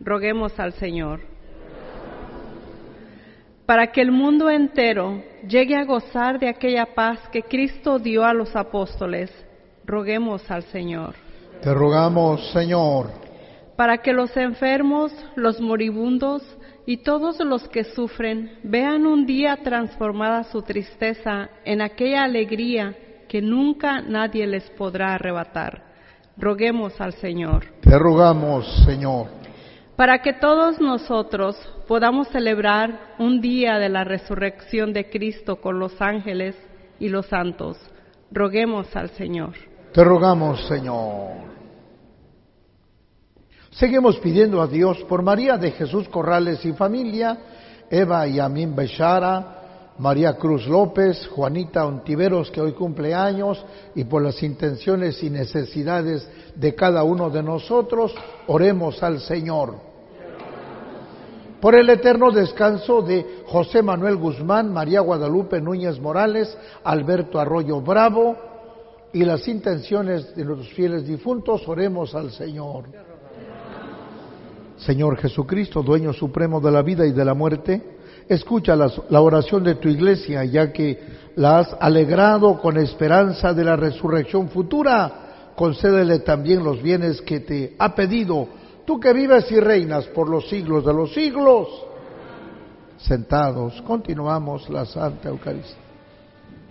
roguemos al Señor. Para que el mundo entero llegue a gozar de aquella paz que Cristo dio a los apóstoles, roguemos al Señor. Te rogamos, Señor. Para que los enfermos, los moribundos y todos los que sufren vean un día transformada su tristeza en aquella alegría que nunca nadie les podrá arrebatar, roguemos al Señor. Te rogamos, Señor. Para que todos nosotros podamos celebrar un día de la resurrección de Cristo con los ángeles y los santos, roguemos al Señor. Te rogamos, Señor. Seguimos pidiendo a Dios por María de Jesús Corrales y familia, Eva y Amin Bechara, María Cruz López, Juanita Ontiveros, que hoy cumple años, y por las intenciones y necesidades de cada uno de nosotros, oremos al Señor. Por el eterno descanso de José Manuel Guzmán, María Guadalupe Núñez Morales, Alberto Arroyo Bravo, y las intenciones de los fieles difuntos, oremos al Señor. Señor Jesucristo, dueño supremo de la vida y de la muerte, escucha la oración de tu iglesia, ya que la has alegrado con esperanza de la resurrección futura. Concédele también los bienes que te ha pedido, tú que vives y reinas por los siglos de los siglos. Sentados, continuamos la Santa Eucaristía.